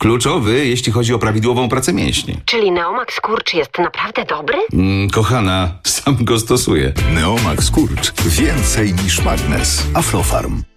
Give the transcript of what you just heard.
Kluczowy, jeśli chodzi o prawidłową pracę mięśni. Czyli Neomax Kurcz jest naprawdę dobry? Kochana, sam go stosuję. Neomax Kurcz. Więcej niż magnes. Aflofarm.